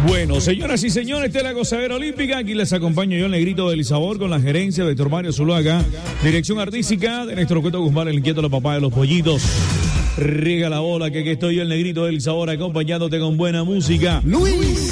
Bueno, señoras y señores, esta es la Gozadera Olímpica. Aquí les acompaño yo, el Negrito del Sabor, con la gerencia de Héctor Mario Zuluaga, dirección artística de Néstor Cueto Guzmán, el inquieto de los papás de los pollitos. Riega la bola, que aquí estoy yo, el Negrito del Sabor, acompañándote con buena música. Luis